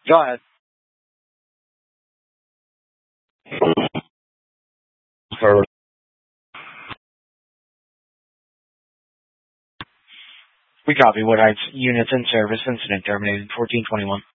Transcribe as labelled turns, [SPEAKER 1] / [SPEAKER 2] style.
[SPEAKER 1] Go ahead.
[SPEAKER 2] For
[SPEAKER 1] We copy. Wood Heights units in service. Incident terminated 1421.